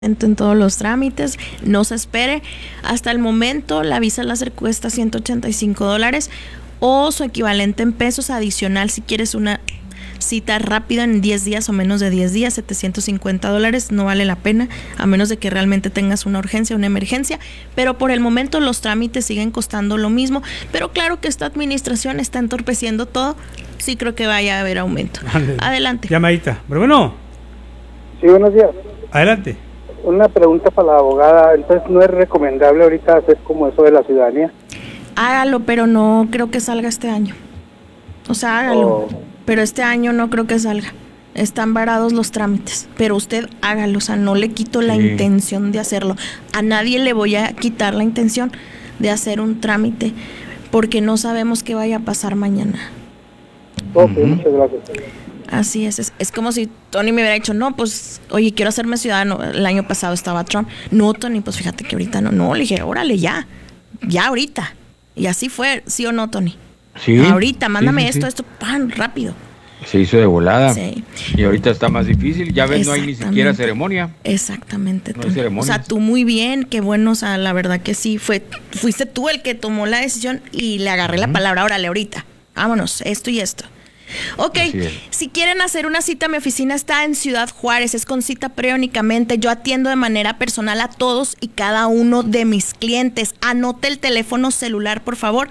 en todos los trámites, no se espere. Hasta el momento la visa láser cuesta $185 o su equivalente en pesos adicional si quieres una cita rápida en 10 días o menos de 10 días, $750, no vale la pena a menos de que realmente tengas una urgencia, una emergencia, pero por el momento los trámites siguen costando lo mismo, pero claro que esta administración está entorpeciendo todo, sí creo que vaya a haber aumento. Adelante. Llamadita, pero bueno. Sí, buenos días. Adelante. Una pregunta para la abogada. Entonces, ¿no es recomendable ahorita hacer como eso de la ciudadanía? Hágalo, pero no creo que salga este año. O sea, hágalo, pero este año no creo que salga. Están varados los trámites, pero usted hágalo, o sea, no le quito la intención de hacerlo. A nadie le voy a quitar la intención de hacer un trámite, porque no sabemos qué vaya a pasar mañana. Ok, muchas gracias. Así es como si Tony me hubiera dicho, no, pues, oye, quiero hacerme ciudadano. El año pasado estaba Trump. No, Tony, pues fíjate que ahorita no. Le dije, órale, ya ahorita. Y así fue, ¿sí o no, Tony? Sí. Ahorita, mándame esto, pan, rápido. Se hizo de volada. Sí. Y ahorita está más difícil. Ya ves, no hay ni siquiera ceremonia. Exactamente. No hay ceremonia. O sea, tú muy bien, qué bueno. O sea, la verdad que sí. Fuiste tú el que tomó la decisión y le agarré la palabra. Órale, ahorita. Vámonos, esto y esto. Ok, si quieren hacer una cita, mi oficina está en Ciudad Juárez, es con cita previa únicamente. Yo atiendo de manera personal a todos y cada uno de mis clientes. Anote el teléfono celular, por favor,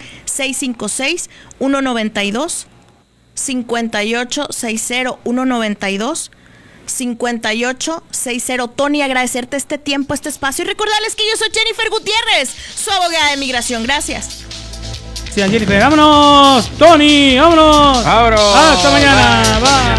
656-192-5860, 192-5860. Tony, agradecerte este tiempo, este espacio y recordarles que yo soy Jennifer Gutiérrez, su abogada de migración. Gracias. Sí, Jennifer, vámonos, Tony, vámonos. Vámonos. Hasta mañana. Bye.